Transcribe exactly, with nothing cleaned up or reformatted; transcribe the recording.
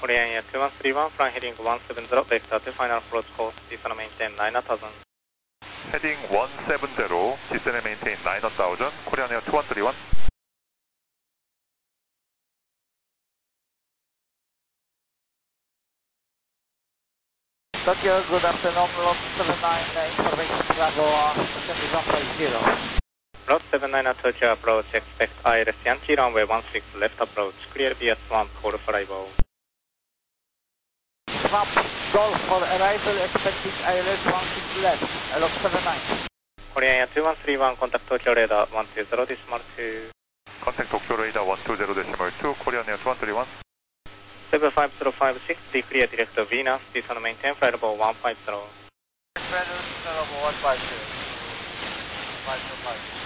Korean Air two one three one, flying heading one seven zero, vector to final approach course, descend and maintain nine thousand. Heading one seven zero, descend and maintain nine thousand, Korean Air two one three one. Tokyo, good afternoon, lot seven nine, uh, information Chicago, uh, descending one five zero. Lot seven nine at Tokyo approach, expect I L S Yankee runway one six left approach, clear B S one, call five zero. Map, Golf for arrival, expecting I L S one six left, uh, lot seven nine. Korean Air two one three one, contact Tokyo radar one two zero decimal two. Contact Tokyo radar one two zero decimal two, Korean Air two one three one. seven five zero five six, declear direct to Venus, descend and maintain flight level one five zero. Flight level one five zero. five zero five.